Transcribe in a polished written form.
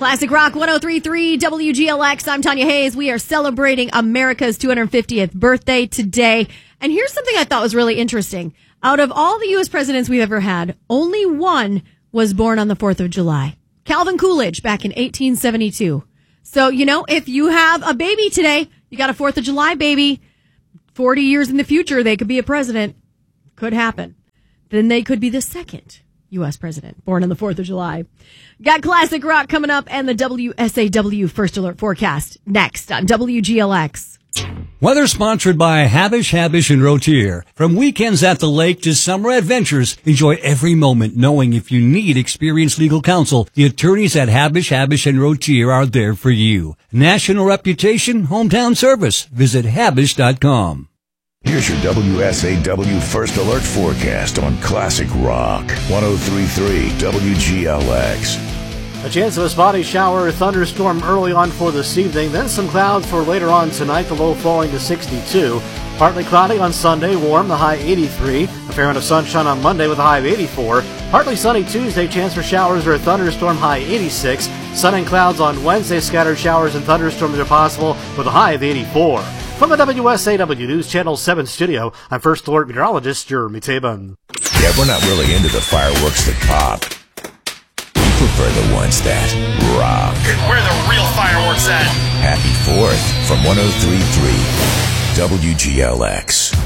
Classic Rock 103.3 WGLX. I'm Tanya Hayes. We are celebrating America's 250th birthday today. And here's something I thought was really interesting. Out of all the U.S. presidents we've ever had, only one was born on the 4th of July. Calvin Coolidge back in 1872. So, if you have a baby today, you got a 4th of July baby, 40 years in the future, they could be a president. Could happen. Then they could be the second U.S. president born on the 4th of July. Got Classic Rock coming up and the WSAW First Alert Forecast next on WGLX. Weather sponsored by Habish, and Rotier. From weekends at the lake to summer adventures, enjoy every moment knowing if you need experienced legal counsel, the attorneys at Habish, and Rotier are there for you. National reputation, hometown service. Visit Habish.com. Here's your WSAW First Alert Forecast on Classic Rock 103.3 WGLX. A chance of a spotty shower or thunderstorm early on for this evening, then some clouds for later on tonight, the low falling to 62. Partly cloudy on Sunday, warm, the high 83. A fair amount of sunshine on Monday with a high of 84. Partly sunny Tuesday, chance for showers or a thunderstorm, high 86. Sun and clouds on Wednesday, scattered showers and thunderstorms are possible with a high of 84. From the WSAW News Channel 7 studio, I'm First Alert Meteorologist Jeremy Taban. Yeah, we're not really into the fireworks that pop. We prefer the ones that rock. Where are the real fireworks at? Happy 4th from 103.3 WGLX.